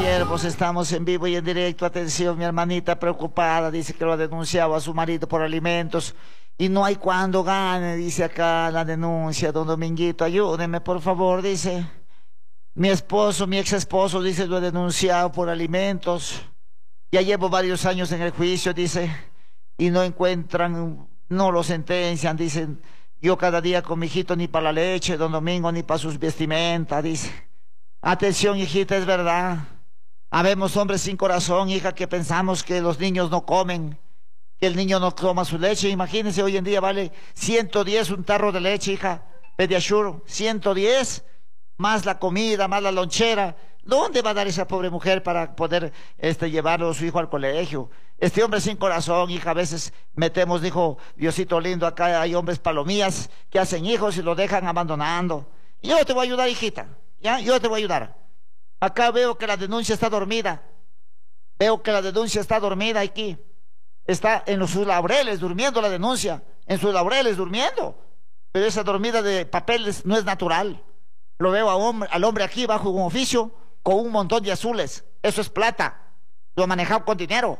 siervos, estamos en vivo y en directo. Atención, mi hermanita preocupada, dice que lo ha denunciado a su marido por alimentos y no hay cuando gane, dice acá la denuncia. Don Dominguito, ayúdeme, por favor, dice. Mi esposo, mi ex esposo, dice, lo he denunciado por alimentos. Ya llevo varios años en el juicio, dice, y no encuentran, no lo sentencian, dicen. Yo cada día con mi hijito ni para la leche, don Domingo, ni para sus vestimentas, dice. Atención, hijita, es verdad. Habemos hombres sin corazón, hija, que pensamos que los niños no comen, que el niño no toma su leche. Imagínense, hoy en día vale 110 un tarro de leche, hija, Pediasure, 110, más la comida, más la lonchera. ¿Dónde va a dar esa pobre mujer para poder llevarlo a su hijo al colegio? Este hombre sin corazón, hija, a veces metemos, dijo Diosito lindo, acá hay hombres palomías que hacen hijos y los dejan abandonando. Yo te voy a ayudar, hijita, ¿ya? Yo te voy a ayudar. Acá veo que la denuncia está dormida. Veo que la denuncia está dormida aquí. Está en sus laureles durmiendo la denuncia, en sus laureles durmiendo. Pero esa dormida de papeles no es natural. Lo veo al hombre aquí bajo un oficio con un montón de azules. Eso es plata. Lo ha manejado con dinero.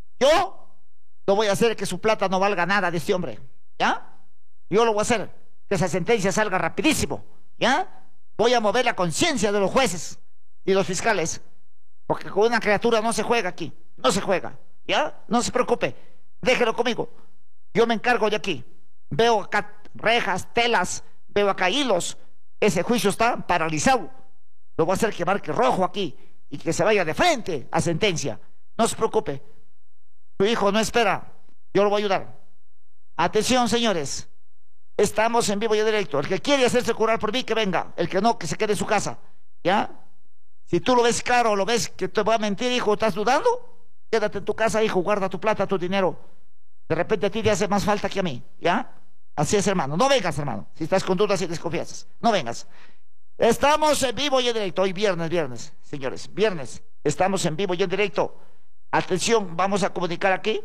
Yo lo voy a hacer que su plata no valga nada de este hombre. ¿Ya? Yo lo voy a hacer que esa sentencia salga rapidísimo. ¿Ya? Voy a mover la conciencia de los jueces y los fiscales. Porque con una criatura no se juega aquí. No se juega. ¿Ya? No se preocupe. Déjelo conmigo. Yo me encargo de aquí. Veo acá rejas, telas. Veo acá hilos. Ese juicio está paralizado. Lo voy a hacer que marque rojo aquí y que se vaya de frente a sentencia. No se preocupe. Su hijo no espera. Yo lo voy a ayudar. Atención, señores. Estamos en vivo y en directo. El que quiere hacerse curar por mí, que venga. El que no, que se quede en su casa. ¿Ya? Si tú lo ves claro, lo ves que te voy a mentir, hijo, ¿estás dudando? Quédate en tu casa, hijo, guarda tu plata, tu dinero. De repente a ti te hace más falta que a mí. ¿Ya? Así es, hermano. No vengas, hermano. Si estás con dudas y desconfianzas. No vengas. Estamos en vivo y en directo. Hoy viernes, señores. Viernes. Estamos en vivo y en directo. Atención, vamos a comunicar aquí.